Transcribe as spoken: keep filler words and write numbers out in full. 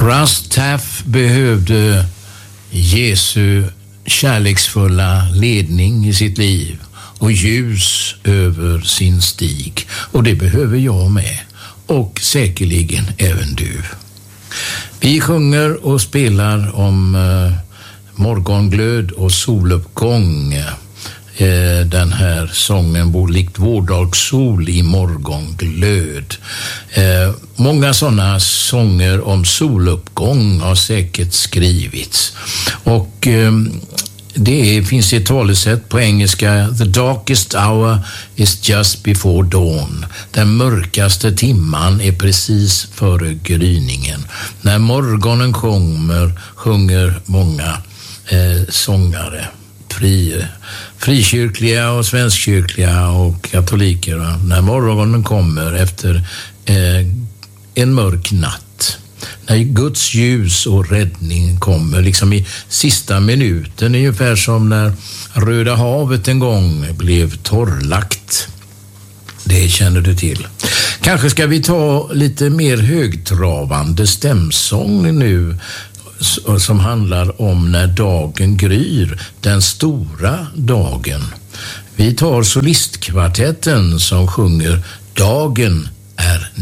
Russ Taff behövde Jesu kärleksfulla ledning i sitt liv och ljus över sin stig. Och det behöver jag med. Och säkerligen även du. Vi sjunger och spelar om eh, morgonglöd och soluppgång. Eh, den här sången bor likt vårdagssol i morgonglöd. Eh, många sådana sånger om soluppgång har säkert skrivits. Och eh, det finns ett talesätt på engelska: the darkest hour is just before dawn. Den mörkaste timman är precis före gryningen. När morgonen kommer sjunger många eh, sångare, fri, frikyrkliga och svenskkyrkliga och katoliker, va? När morgonen kommer efter eh, en mörk natt. När Guds ljus och räddning kommer, liksom i sista minuten, ungefär som när Röda havet en gång blev torrlagt. Det känner du till. Kanske ska vi ta lite mer högtravande stämsång nu, som handlar om när dagen gryr, den stora dagen. Vi tar solistkvartetten som sjunger Dagen är